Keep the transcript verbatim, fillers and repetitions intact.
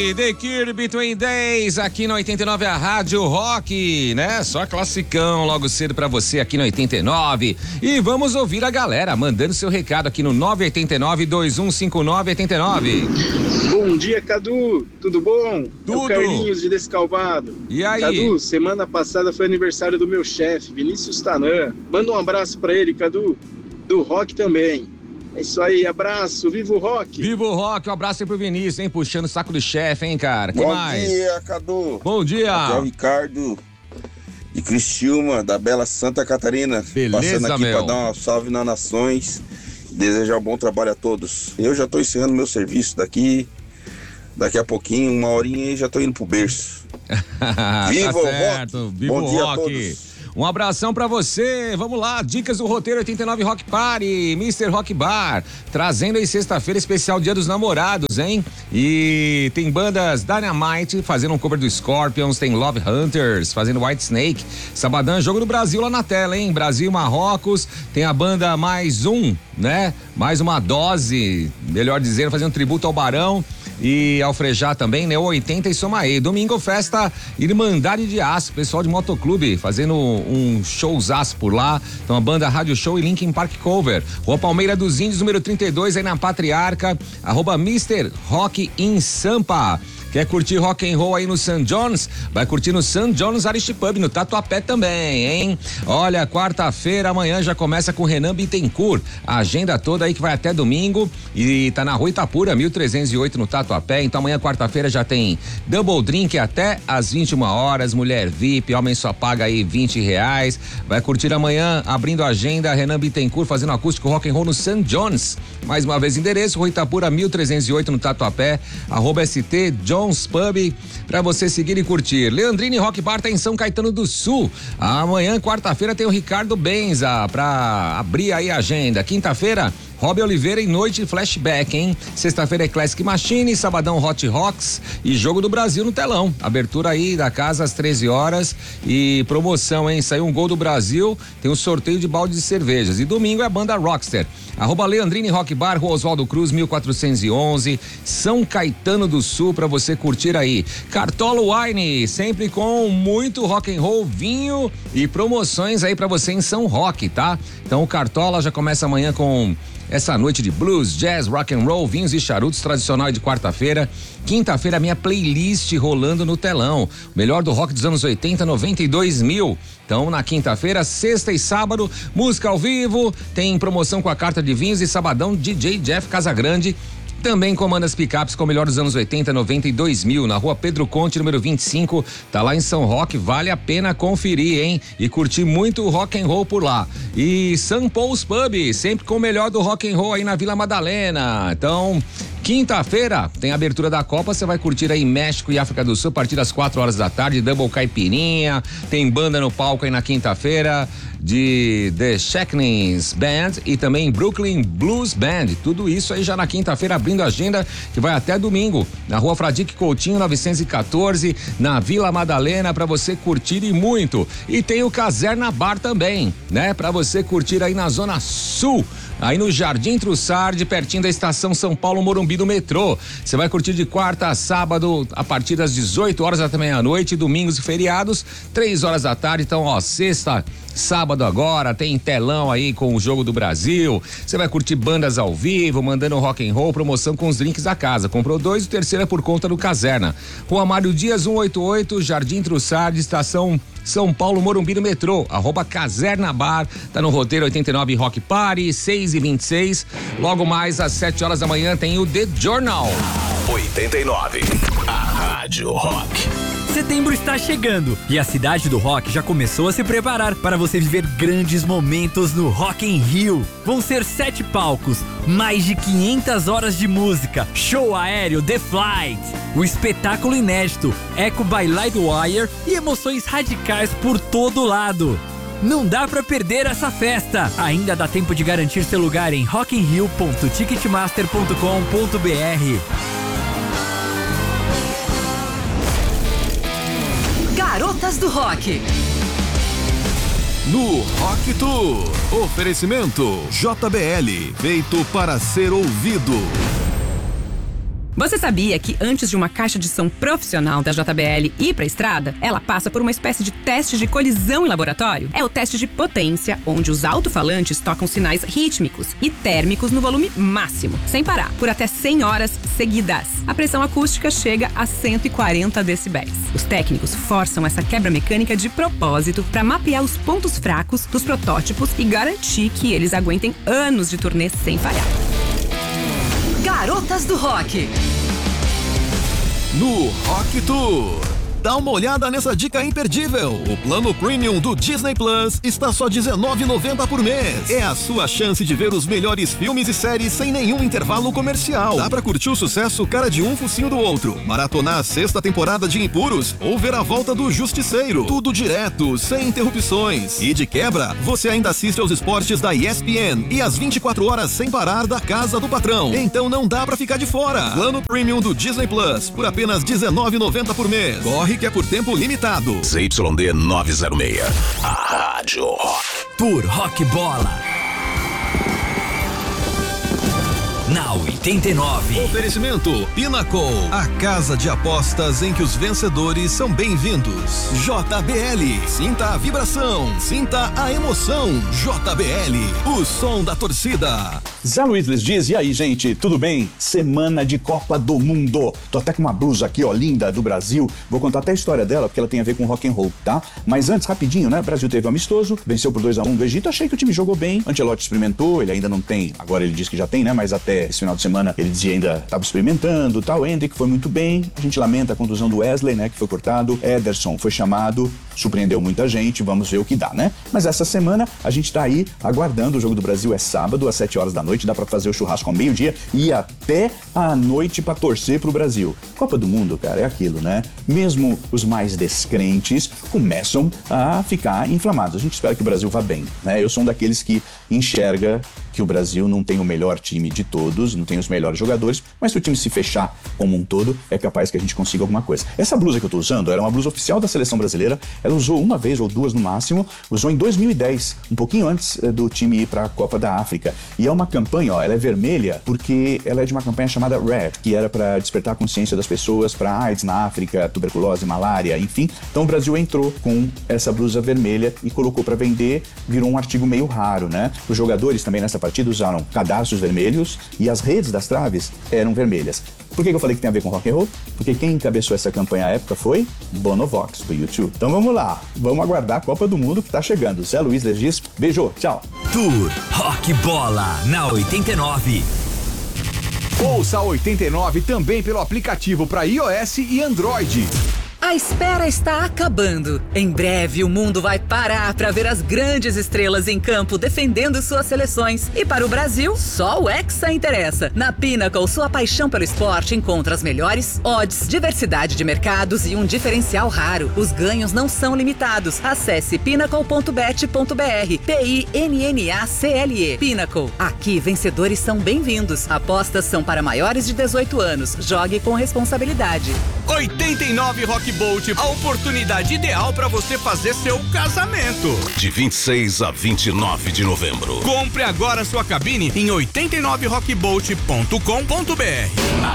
Kirby, The Kirby Between Days, aqui no oitenta e nove a Rádio Rock, né? Só classicão logo cedo pra você aqui no oitenta e nove. E vamos ouvir a galera mandando seu recado aqui no nove oito nove, dois um cinco nove, oito nove. Bom dia, Cadu, tudo bom? Tudo. É o Carlinhos de Descalvado. E aí? Cadu, semana passada foi aniversário do meu chefe, Vinícius Tanã. Manda um abraço pra ele, Cadu, do rock também. É isso aí, abraço, viva o rock! Viva o rock, um abraço aí pro Vinícius, hein? Puxando o saco do chefe, hein, cara? Que Bom mais? dia, Cadu. Bom dia! Aqui é o Ricardo de Criciúma, da bela Santa Catarina. Beleza, passando aqui meu. para dar uma salve nas nações. Desejar um bom trabalho a todos. Eu já tô encerrando meu serviço daqui. Daqui a pouquinho, uma horinha e já tô indo pro berço. Viva tá o certo, rock! Viva Bom o dia rock! a todos. Um abração pra você, vamos lá, dicas do roteiro oitenta e nove Rock Party, mister Rock Bar, trazendo aí sexta-feira especial Dia dos Namorados, hein? E tem bandas Dynamite fazendo um cover do Scorpions, tem Love Hunters fazendo White Snake, sabadão, Jogo do Brasil lá na tela, hein? Brasil, Marrocos, tem a banda Mais Um, né? Mais uma dose, melhor dizendo, fazendo tributo ao Barão e ao Frejá também, né? oitenta e Somaê. Domingo, festa Irmandade de Aço, pessoal de motoclube fazendo um showzaço por lá. Então a banda Rádio Show e Linkin Park Cover. Rua Palmeira dos Índios, número trinta e dois, aí na Patriarca, arroba mister Rock in Sampa. Quer curtir rock and roll aí no Saint John's? Vai curtir no Saint John's Irish Pub, no Tatuapé também, hein? Olha, quarta-feira, amanhã já começa com Renan Bittencourt. A agenda toda aí que vai até domingo e tá na Rua Itapura, mil trezentos e oito no Tatuapé. Então amanhã, quarta-feira, já tem Double Drink até às vinte e uma horas, mulher V I P, homem só paga aí vinte reais. Vai curtir amanhã, abrindo a agenda, Renan Bittencourt fazendo acústico rock and roll no Saint John's. Mais uma vez, endereço, Rua Itapura, mil trezentos e oito no Tatuapé, arroba S T John's Pub, pra você seguir e curtir. Leandrine Rock Bar tá em São Caetano do Sul. Amanhã, quarta-feira, tem o Ricardo Benza pra abrir aí a agenda. Quinta-feira, Rob Oliveira em Noite Flashback, hein? Sexta-feira é Classic Machine, sabadão Hot Rocks e Jogo do Brasil no telão. Abertura aí da casa às treze horas e promoção, hein? Saiu um gol do Brasil, tem um sorteio de balde de cervejas. E domingo é a banda Rockster. Arroba Leandrine Rock Bar, Rua Oswaldo Cruz, mil quatrocentos e onze, São Caetano do Sul, pra você curtir aí. Cartolo Wine, sempre com muito rock and roll, vinho e promoções aí pra você em São Roque, tá? Então o Cartola já começa amanhã com essa noite de blues, jazz, rock and roll, vinhos e charutos tradicional de quarta-feira. Quinta-feira, minha playlist rolando no telão. O melhor do rock dos anos oitenta, noventa e dois mil. Então, na quinta-feira, sexta e sábado, música ao vivo, tem promoção com a carta de vinhos e sabadão D J Jeff Casagrande. Também comanda as picapes com o melhor dos anos oitenta, noventa e dois mil, na Rua Pedro Conte, número vinte e cinco, tá lá em São Roque, vale a pena conferir, hein? E curtir muito rock and roll por lá. E São Paul's Pub, sempre com o melhor do rock and roll aí na Vila Madalena. Então, quinta-feira tem a abertura da Copa, você vai curtir aí México e África do Sul a partir das quatro horas da tarde, Double Caipirinha, tem banda no palco aí na quinta-feira de The Shacknings Band e também Brooklyn Blues Band, tudo isso aí já na quinta-feira, abrindo a agenda que vai até domingo, na Rua Fradique Coutinho, novecentos e quatorze, na Vila Madalena, pra você curtir e muito. E tem o Caserna Bar também, né? Pra você curtir aí na Zona Sul, aí no Jardim Trussardi, pertinho da estação São Paulo Morumbi do metrô. Você vai curtir de quarta a sábado, a partir das dezoito horas até meia-noite, domingos e feriados, três horas da tarde. Então, ó, sexta, sábado agora, tem telão aí com o Jogo do Brasil. Você vai curtir bandas ao vivo, mandando rock and roll, promoção com os drinks da casa. Comprou dois, o terceiro é por conta do Caserna. Rua Mário Dias, cento e oitenta e oito, Jardim Trussardi, estação São Paulo Morumbi do metrô, arroba Caserna Bar, tá no roteiro oitenta e nove Rock Party, seis e vinte e seis. Logo mais às sete horas da manhã tem o The Journal. oitenta e nove, a Rádio Rock. Setembro está chegando e a cidade do rock já começou a se preparar para você viver grandes momentos no Rock in Rio. Vão ser sete palcos, mais de quinhentas horas de música, show aéreo The Flight, o espetáculo inédito Echo by Lightwire e emoções radicais por todo lado. Não dá pra perder essa festa. Ainda dá tempo de garantir seu lugar em rock in rio ponto ticketmaster ponto com ponto b r. Garotas do Rock. No Rock Tour, oferecimento J B L, feito para ser ouvido. Você sabia que antes de uma caixa de som profissional da J B L ir pra estrada, ela passa por uma espécie de teste de colisão em laboratório? É o teste de potência, onde os alto-falantes tocam sinais rítmicos e térmicos no volume máximo, sem parar, por até cem horas seguidas. A pressão acústica chega a cento e quarenta decibéis. Os técnicos forçam essa quebra mecânica de propósito para mapear os pontos fracos dos protótipos e garantir que eles aguentem anos de turnê sem falhar. Garotas do Rock. No Rock Tour. Dá uma olhada nessa dica imperdível. O plano premium do Disney Plus está só dezenove reais e noventa centavos por mês. É a sua chance de ver os melhores filmes e séries sem nenhum intervalo comercial. Dá pra curtir o sucesso Cara de Um, Focinho do Outro, maratonar a sexta temporada de Impuros ou ver a volta do Justiceiro. Tudo direto, sem interrupções. E de quebra, você ainda assiste aos esportes da E S P N e às vinte e quatro horas sem parar da Casa do Patrão. Então não dá pra ficar de fora. Plano premium do Disney Plus por apenas dezenove reais e noventa centavos por mês. Corre que é por tempo limitado. Z Y D novecentos e seis, a Rádio Rock. Tour Rock Bola. Na oitenta e nove. Oferecimento Pinnacle, a casa de apostas em que os vencedores são bem-vindos. J B L, sinta a vibração, sinta a emoção. J B L, o som da torcida. Zé Luiz lhes diz, e aí, gente, tudo bem? Semana de Copa do Mundo. Tô até com uma blusa aqui, ó, linda, do Brasil. Vou contar até a história dela, porque ela tem a ver com rock and roll, tá? Mas antes, rapidinho, né? O Brasil teve um amistoso, venceu por dois a um do Egito. Achei que o time jogou bem. Ancelotti experimentou, ele ainda não tem, agora ele diz que já tem, né? Mas até esse final de semana ele dizia ainda estava experimentando, tal. Hendrick foi muito bem. A gente lamenta a contusão do Wesley, né? Que foi cortado. Ederson foi chamado, surpreendeu muita gente. Vamos ver o que dá, né? Mas essa semana a gente tá aí aguardando. O jogo do Brasil é sábado, às sete horas da noite. Dá pra fazer o churrasco ao meio-dia e até a noite pra torcer pro Brasil. Copa do Mundo, cara, é aquilo, né? Mesmo os mais descrentes começam a ficar inflamados. A gente espera que o Brasil vá bem, né? Eu sou um daqueles que enxerga que o Brasil não tem o melhor time de todos, não tem os melhores jogadores, mas se o time se fechar como um todo, é capaz que a gente consiga alguma coisa. Essa blusa que eu tô usando era uma blusa oficial da seleção brasileira. Ela usou uma vez ou duas no máximo, usou em dois mil e dez, um pouquinho antes do time ir pra Copa da África. E é uma campanha, ó, ela é vermelha porque ela é de uma campanha chamada RED, que era para despertar a consciência das pessoas para AIDS na África, tuberculose, malária, enfim. Então o Brasil entrou com essa blusa vermelha e colocou para vender, virou um artigo meio raro, né? Os jogadores também nessa partida usaram cadarços vermelhos e as redes das traves eram vermelhas. Por que que eu falei que tem a ver com rock and roll? Porque quem encabeçou essa campanha à época foi Bonovox, do YouTube. Então vamos lá, vamos aguardar a Copa do Mundo que tá chegando. Zé Luiz Legis, beijo, tchau. Tour Rock Bola, na oitenta e nove. Ouça a oitenta e nove também pelo aplicativo para iOS e Android. A espera está acabando. Em breve o mundo vai parar para ver as grandes estrelas em campo defendendo suas seleções. E para o Brasil, só o Hexa interessa. Na Pinnacle, sua paixão pelo esporte encontra as melhores odds, diversidade de mercados e um diferencial raro. Os ganhos não são limitados. Acesse pinnacle ponto bet ponto br. P I N N A C L E. Pinnacle. Aqui, vencedores são bem-vindos. Apostas são para maiores de dezoito anos. Jogue com responsabilidade. oitenta e nove Rock Bolt, a oportunidade ideal para você fazer seu casamento. De vinte e seis a vinte e nove de novembro. Compre agora sua cabine em oitenta e nove rock bolt ponto com ponto br. A